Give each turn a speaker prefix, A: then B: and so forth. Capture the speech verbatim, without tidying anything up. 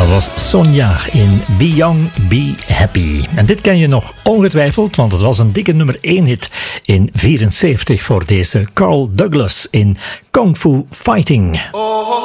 A: Dat was Sonja in Be Young, Be Happy. En dit ken je nog ongetwijfeld, want het was een dikke nummer één hit in vierenzeventig voor deze Carl Douglas in Kung Fu Fighting.